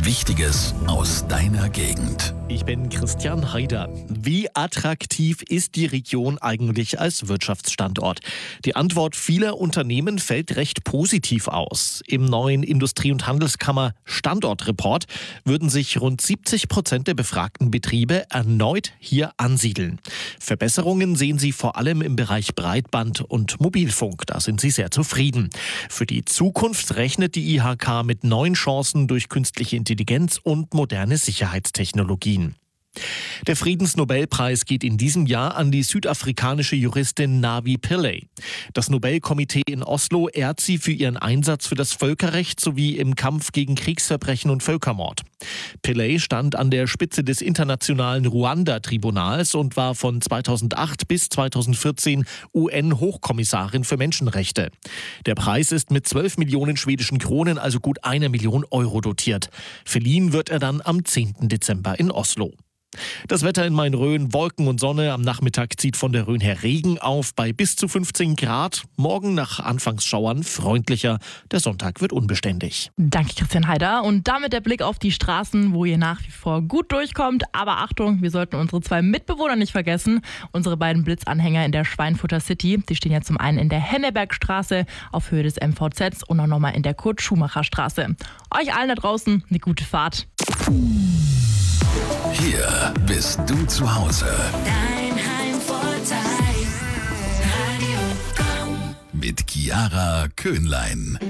Wichtiges aus deiner Gegend. Ich bin Christian Haider. Wie attraktiv ist die Region eigentlich als Wirtschaftsstandort? Die Antwort vieler Unternehmen fällt recht positiv aus. Im neuen Industrie- und Handelskammer Standortreport würden sich rund 70% der befragten Betriebe erneut hier ansiedeln. Verbesserungen sehen sie vor allem im Bereich Breitband und Mobilfunk. Da sind sie sehr zufrieden. Für die Zukunft rechnet die IHK mit neuen Chancen durch künstliche Intelligenz und moderne Sicherheitstechnologien. Der Friedensnobelpreis geht in diesem Jahr an die südafrikanische Juristin Navi Pillay. Das Nobelkomitee in Oslo ehrt sie für ihren Einsatz für das Völkerrecht sowie im Kampf gegen Kriegsverbrechen und Völkermord. Pillay stand an der Spitze des internationalen Ruanda-Tribunals und war von 2008 bis 2014 UN-Hochkommissarin für Menschenrechte. Der Preis ist mit 12 Millionen schwedischen Kronen, also gut 1 Million Euro dotiert. Verliehen wird er dann am 10. Dezember in Oslo. Das Wetter in Main-Rhön, Wolken und Sonne. Am Nachmittag zieht von der Rhön her Regen auf bei bis zu 15 Grad. Morgen nach Anfangsschauern freundlicher. Der Sonntag wird unbeständig. Danke, Christian Haider. Und damit der Blick auf die Straßen, wo ihr nach wie vor gut durchkommt. Aber Achtung, wir sollten unsere 2 Mitbewohner nicht vergessen. Unsere beiden Blitzanhänger in der Schweinfurter City. Die stehen ja zum einen in der Hennebergstraße auf Höhe des MVZs und auch nochmal in der Kurt-Schumacher-Straße. Euch allen da draußen eine gute Fahrt. Hier bist du zu Hause. Dein Heimvorteil. Radio Komm. Mit Chiara Köhnlein.